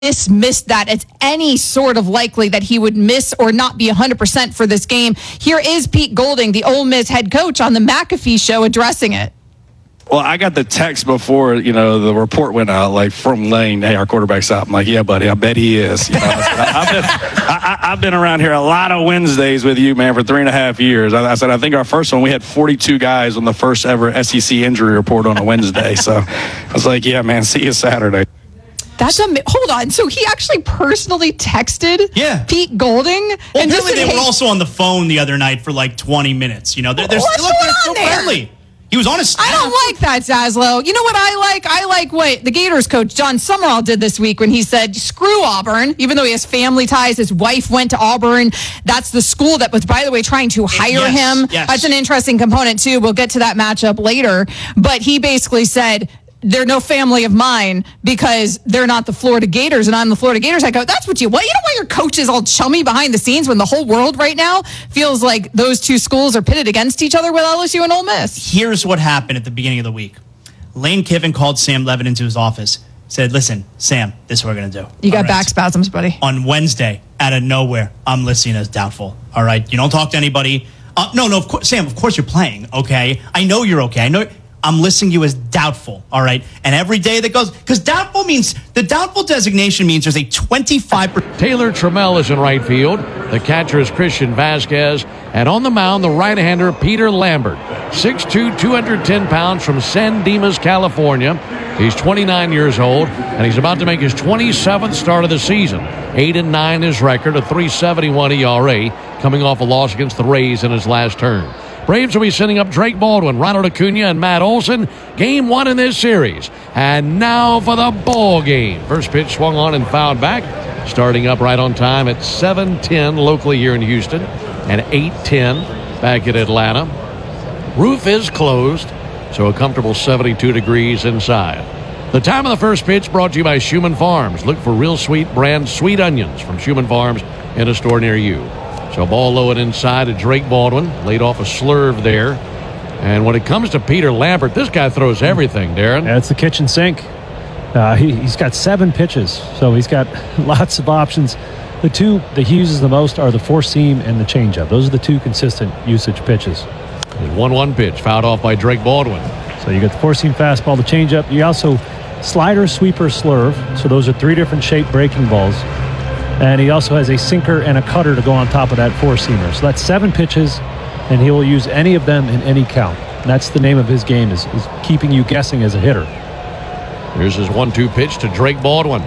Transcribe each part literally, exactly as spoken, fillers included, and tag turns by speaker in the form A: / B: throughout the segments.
A: dismissed that as any sort of likely that he would miss or not be one hundred percent for this game. Here is Pete Golding, the Ole Miss head coach, on the McAfee show addressing it.
B: Well, I got the text before, you know, the report went out, like, from Lane, hey, our quarterback's out. I'm like, yeah, buddy, I bet he is. You know, I've, been, I, I've been around here a lot of Wednesdays with you, man, for three and a half years. I, I said, I think our first one, we had forty-two guys on the first ever S E C injury report on a Wednesday. So I was like, yeah, man, see you Saturday.
A: That's a hold on. So he actually personally texted
C: yeah.
A: Pete Golding.
C: Well,
A: and
C: apparently they
A: hey,
C: were also on the phone the other night for like twenty minutes. You know, they're, they're,
A: what's
C: look,
A: going
C: they're so
A: on there?
C: friendly. He was on his staff.
A: I don't like that, Zaslow. You know what I like? I like what the Gators coach John Summerall did this week when he said, screw Auburn, even though he has family ties. His wife went to Auburn. That's the school that was, by the way, trying to hire
C: yes,
A: him.
C: Yes.
A: That's an interesting component, too. We'll get to that matchup later. But he basically said, they're no family of mine because they're not the Florida Gators and I'm the Florida Gators. I go, that's what you want. You know why your coach is all chummy behind the scenes when the whole world right now feels like those two schools are pitted against each other with L S U and Ole Miss?
C: Here's what happened at the beginning of the week. Lane Kiffin called Sam Levitt into his office, said, listen, Sam, this is what we're going to do.
A: You got
C: all right?
A: back spasms, buddy.
C: On Wednesday, out of nowhere, I'm listing as doubtful. All right? You don't talk to anybody. Uh, no, no, of course, Sam, of course you're playing, okay? I know you're okay. I know I'm listing you as doubtful, all right? And every day that goes, because doubtful means, the doubtful designation means there's a twenty-five percent.
D: Taylor Trammell is in right field. The catcher is Christian Vasquez. And on the mound, the right-hander, Peter Lambert. six two, two hundred ten pounds from San Dimas, California. He's twenty-nine years old, and he's about to make his twenty-seventh start of the season. eight and nine his record, a three seventy-one E R A, coming off a loss against the Rays in his last term. Braves will be sending up Drake Baldwin, Ronald Acuna, and Matt Olson. Game one in this series. And now for the ball game. First pitch swung on and fouled back. Starting up right on time at seven ten locally here in Houston and eight ten back in Atlanta. Roof is closed, so a comfortable seventy-two degrees inside. The time of the first pitch brought to you by Schumann Farms. Look for Real Sweet brand sweet onions from Schumann Farms in a store near you. So ball low and inside to Drake Baldwin. Laid off a slurve there. And when it comes to Peter Lambert, this guy throws everything, Darren.
E: Yeah, it's the kitchen sink. Uh, he, he's got seven pitches, so he's got lots of options. The two that he uses the most are the four-seam and the changeup. Those are the two consistent usage pitches.
D: one one pitch, fouled off by Drake Baldwin.
E: So you got the four-seam fastball, the changeup. You also slider, sweeper, slurve. So those are three different shape breaking balls. And he also has a sinker and a cutter to go on top of that four-seamer. So that's seven pitches, and he will use any of them in any count. And that's the name of his game, is, is keeping you guessing as a hitter.
D: Here's his one two pitch to Drake Baldwin.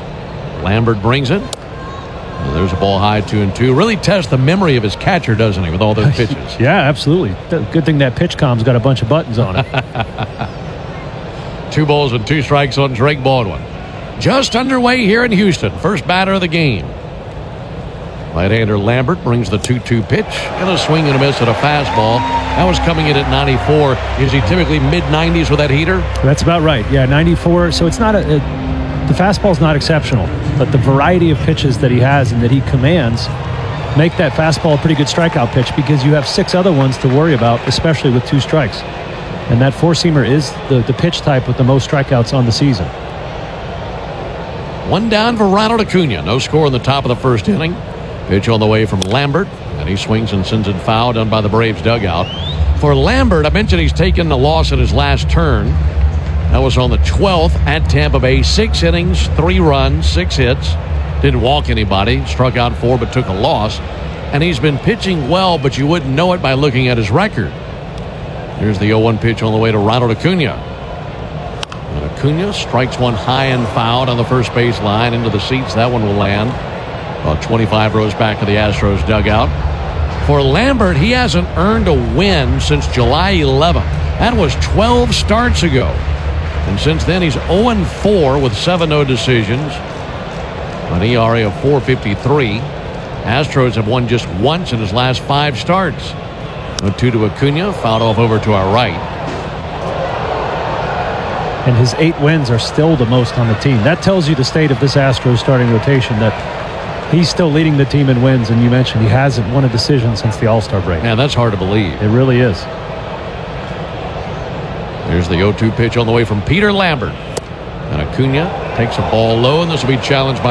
D: Lambert brings it. Well, there's a ball high, two and two. Really tests the memory of his catcher, doesn't he, with all those pitches?
E: Yeah, absolutely. Good thing that pitch com's got a bunch of buttons on it.
D: Two balls and two strikes on Drake Baldwin. Just underway here in Houston. First batter of the game. Right-hander Lambert brings the two two pitch and a swing and a miss at a fastball. That was coming in at ninety-four. Is he typically mid nineties with that heater?
E: That's about right. Yeah, ninety-four. So it's not a, a the fastball's not exceptional, but the variety of pitches that he has and that he commands make that fastball a pretty good strikeout pitch because you have six other ones to worry about, especially with two strikes. And that four-seamer is the, the pitch type with the most strikeouts on the season.
D: One down for Ronald Acuna. No score in the top of the first inning. Pitch on the way from Lambert, and he swings and sends it foul, done by the Braves dugout. For Lambert, I mentioned he's taken the loss in his last turn. That was on the twelfth at Tampa Bay. Six innings, three runs, six hits. Didn't walk anybody. Struck out four, but took a loss. And he's been pitching well, but you wouldn't know it by looking at his record. Here's the oh one pitch on the way to Ronald Acuna. And Acuna strikes one high and fouled on the first base line into the seats. That one will land about twenty-five rows back of the Astros dugout. For Lambert, he hasn't earned a win since July eleventh. That was twelve starts ago. And since then, he's oh and four with seven no decisions. An E R A of four fifty-three. Astros have won just once in his last five starts. A two to Acuna, fouled off over to our right.
E: And his eight wins are still the most on the team. That tells you the state of this Astros starting rotation, that he's still leading the team in wins. And you mentioned he hasn't won a decision since the All-Star break.
D: Man, that's hard to believe.
E: It really is.
D: There's the oh two pitch on the way from Peter Lambert. And Acuna takes a ball low, and this will be challenged by